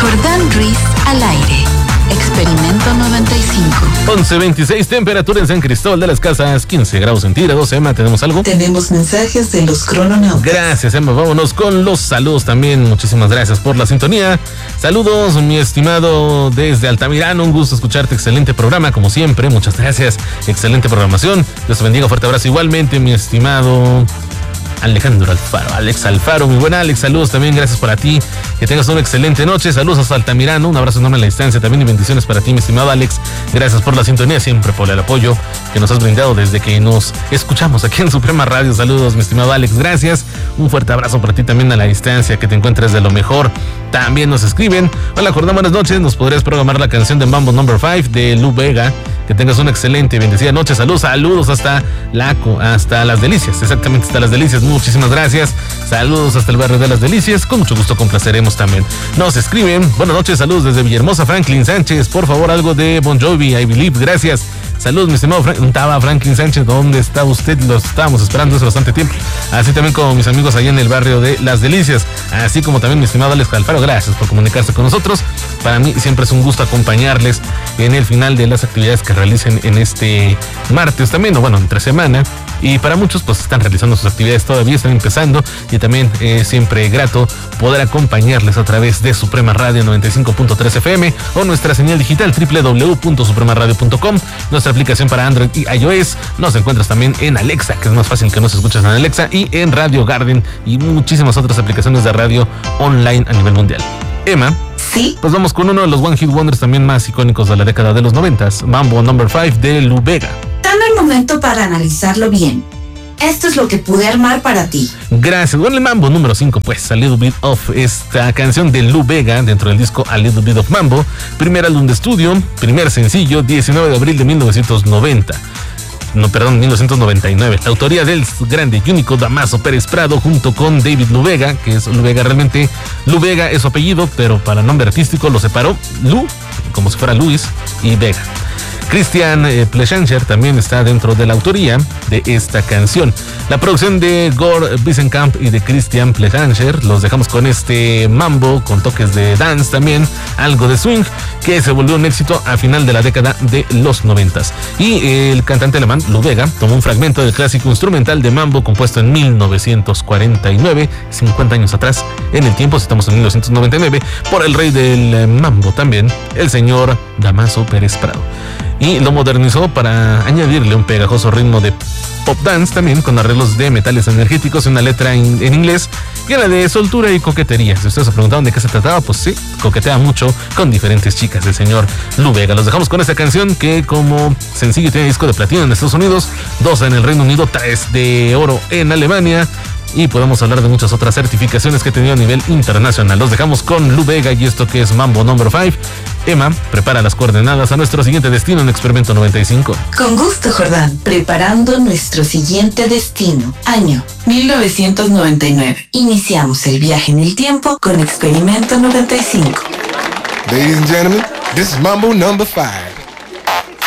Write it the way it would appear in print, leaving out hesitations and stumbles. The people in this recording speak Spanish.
Jordán Ruiz al aire. Experimento 95. 11:26, temperatura en San Cristóbal de las Casas, 15 grados centígrados. Emma, ¿tenemos algo? Tenemos mensajes de los crononautas. Gracias, Emma. Vámonos con los saludos también. Muchísimas gracias por la sintonía. Saludos, mi estimado desde Altamirano. Un gusto escucharte. Excelente programa, como siempre. Muchas gracias. Excelente programación. Dios te bendiga. Fuerte abrazo. Igualmente, mi estimado Alejandro Alfaro, Alex Alfaro, muy buena Alex, saludos también, gracias para ti, que tengas una excelente noche, saludos hasta Altamirano, un abrazo enorme a la distancia también y bendiciones para ti, mi estimado Alex, gracias por la sintonía, siempre por el apoyo que nos has brindado desde que nos escuchamos aquí en Suprema Radio, saludos mi estimado Alex, gracias, un fuerte abrazo para ti también a la distancia, que te encuentres de lo mejor. También nos escriben, hola Jordán, buenas noches, nos podrías programar la canción de Mambo No. 5 de Lu Vega, que tengas una excelente y bendecida noche, saludos hasta Las Delicias, exactamente hasta Las Delicias, muchísimas gracias, saludos hasta el barrio de Las Delicias, con mucho gusto complaceremos también. Nos escriben, buenas noches, saludos desde Villahermosa, Franklin Sánchez, por favor algo de Bon Jovi, I Believe, gracias. Saludos, mi estimado Franklin Sánchez, ¿dónde está usted? Lo estábamos esperando hace bastante tiempo. Así también como mis amigos allá en el barrio de Las Delicias. Así como también mi estimado Alex Alfaro, gracias por comunicarse con nosotros. Para mí siempre es un gusto acompañarles en el final de las actividades que realicen en este martes también, o bueno, entre semana. Y para muchos pues están realizando sus actividades todavía, están empezando. Y también es siempre grato poder acompañarles a través de Suprema Radio 95.3 FM o nuestra señal digital www.supremaradio.com, nuestra aplicación para Android y iOS. Nos encuentras también en Alexa, que es más fácil que nos escuches en Alexa, y en Radio Garden y muchísimas otras aplicaciones de radio online a nivel mundial. Emma, sí, pues vamos con uno de los One Hit Wonders también más icónicos de la década de los 90s, Mambo No. 5 de Lu Vega. Dame el momento para analizarlo bien. Esto es lo que pude armar para ti. Gracias. Bueno, el Mambo número 5, pues, A Little Bit of, esta canción de Lu Vega dentro del disco A Little Bit of Mambo, primer álbum de estudio, primer sencillo, 19 de abril de 1999. La autoría del grande y único Damaso Pérez Prado junto con David Lu Vega, que es Lu Vega, realmente Lu Vega es su apellido, pero para nombre artístico lo separó Lu, como si fuera Luis, y Vega. Christian Plechanger también está dentro de la autoría de esta canción. La producción de Gore Wiesenkamp y de Christian Plechanger. Los dejamos con este mambo, con toques de dance también, algo de swing, que se volvió un éxito a final de la década de los 90s. Y el cantante alemán Lu Vega tomó un fragmento del clásico instrumental de mambo compuesto en 1949, 50 años atrás en el tiempo, si estamos en 1999, por el rey del mambo también, el señor Damaso Pérez Prado. Y lo modernizó para añadirle un pegajoso ritmo de pop dance también, con arreglos de metales energéticos y una letra en inglés que era de soltura y coquetería. Si ustedes se preguntaban de qué se trataba, pues sí, coquetea mucho con diferentes chicas el señor Lu Vega. Los dejamos con esta canción que como sencillo tiene disco de platino en Estados Unidos, 2 en el Reino Unido, 3 de oro en Alemania. Y podemos hablar de muchas otras certificaciones que he tenido a nivel internacional. Los dejamos con Lu Vega y esto que es Mambo No. 5. Emma, prepara las coordenadas a nuestro siguiente destino en Experimento 95. Con gusto, Jordán. Preparando nuestro siguiente destino. Año 1999. Iniciamos el viaje en el tiempo con Experimento 95. Ladies and gentlemen, this is Mambo No. 5.